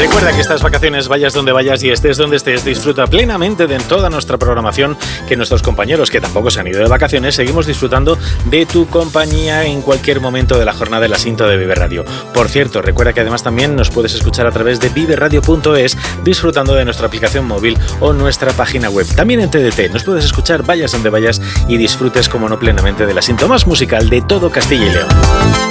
Recuerda que estas vacaciones, vayas donde vayas y estés donde estés, disfruta plenamente de toda nuestra programación, que nuestros compañeros, que tampoco se han ido de vacaciones, seguimos disfrutando de tu compañía en cualquier momento de la jornada de la cinta de Vive Radio. Por cierto, recuerda que además también nos puedes escuchar a través de viveradio.es, disfrutando de nuestra aplicación móvil o nuestra página web. También en TDT nos puedes escuchar, vayas donde vayas y disfrutes, como no, plenamente de la cinta más musical de todo Castilla y León.